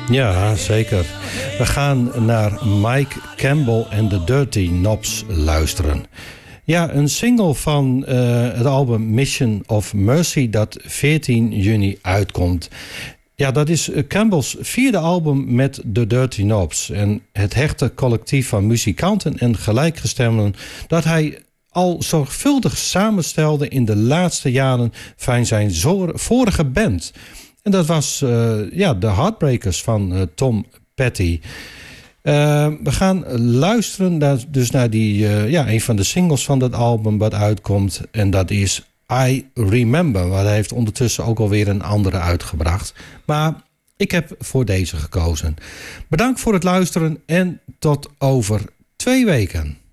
Ja, zeker. We gaan naar Mike Campbell en de Dirty Knobs luisteren. Ja, een single van het album Mission of Mercy dat 14 juni uitkomt. Ja, dat is Campbell's vierde album met de Dirty Knobs. En het hechte collectief van muzikanten en gelijkgestemden dat hij al zorgvuldig samenstelde in de laatste jaren van zijn vorige band. En dat was de Heartbreakers van Tom Petty. We gaan luisteren naar een van de singles van dat album wat uitkomt. En dat is I Remember. Maar hij heeft ondertussen ook alweer een andere uitgebracht. Maar ik heb voor deze gekozen. Bedankt voor het luisteren en tot over 2 weken.